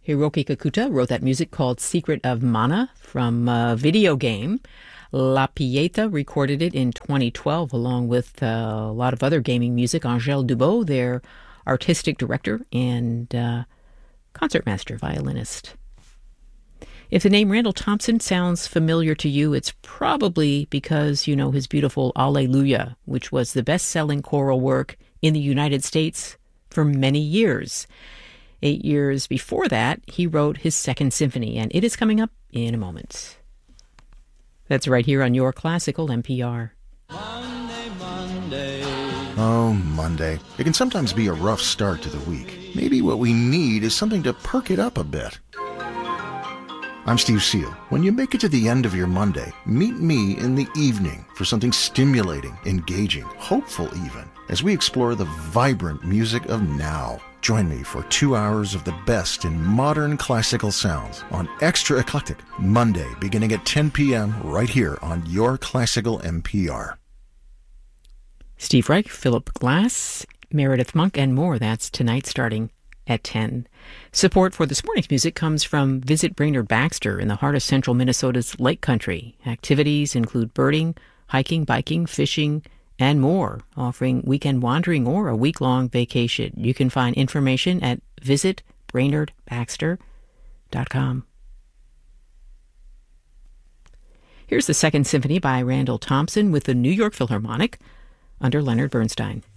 Hiroki Kikuta wrote that music called Secret of Mana from a video game. La Pieta recorded it in 2012 along with a lot of other gaming music. Angèle Dubois, their artistic director and concertmaster violinist. If the name Randall Thompson sounds familiar to you, it's probably because you know his beautiful Alleluia, which was the best-selling choral work in the United States for many years. 8 years before that, he wrote his second symphony, and it is coming up in a moment. That's right here on Your Classical NPR. Monday, Monday. Oh, Monday. It can sometimes be a rough start to the week. Maybe what we need is something to perk it up a bit. I'm Steve Seal. When you make it to the end of your Monday, meet me in the evening for something stimulating, engaging, hopeful even, as we explore the vibrant music of now. Join me for 2 hours of the best in modern classical sounds on Extra Eclectic, Monday beginning at 10 p.m. right here on Your Classical NPR. Steve Reich, Philip Glass, Meredith Monk, and more. That's tonight starting at 10. Support for this morning's music comes from Visit Brainerd Baxter in the heart of central Minnesota's Lake Country. Activities include birding, hiking, biking, fishing, and more, offering weekend wandering or a week-long vacation. You can find information at visitbrainerdbaxter.com. Here's the Second Symphony by Randall Thompson with the New York Philharmonic under Leonard Bernstein.